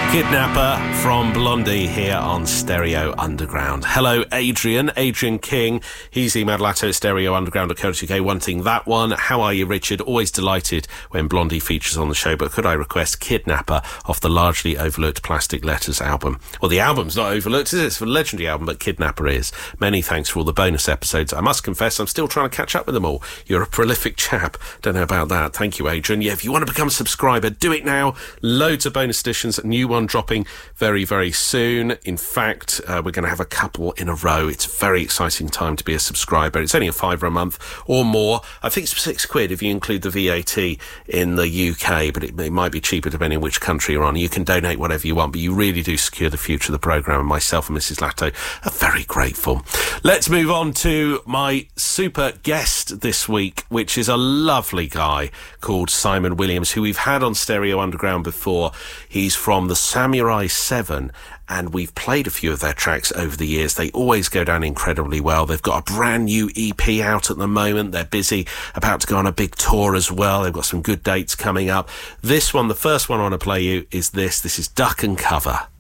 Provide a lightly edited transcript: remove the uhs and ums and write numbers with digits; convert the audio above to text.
Kidnapper from Blondie here on Stereo Underground. Hello, Adrian King. He's emailed Latto at stereounderground.co.uk wanting that one. How are you, Richard? Always delighted when Blondie features on the show, but could I request Kidnapper off the largely overlooked Plastic Letters album? Well, the album's not overlooked, is it? It's a legendary album, but Kidnapper is. Many thanks for all the bonus episodes. I must confess, I'm still trying to catch up with them all. You're a prolific chap. Don't know about that. Thank you, Adrian. Yeah, if you want to become a subscriber, do it now. Loads of bonus editions, new one dropping very, very soon. In fact, we're going to have a couple in a row. It's a very exciting time to be a subscriber. It's only a £5 a month or more. I think it's £6 if you include the VAT in the UK, but it might be cheaper depending on which country you're on. You can donate whatever you want, but you really do secure the future of the programme, and myself and Mrs. Latto are very grateful. Let's move on to my super guest this week, which is a lovely guy called Simon Williams, who we've had on Stereo Underground before. He's from the Samurai 7, and we've played a few of their tracks over the years. They always go down incredibly well. They've got a brand new EP out at the moment. They're busy, about to go on a big tour as well. They've got some good dates coming up. This one, the first one I want to play you, is this. This is Duck and Cover.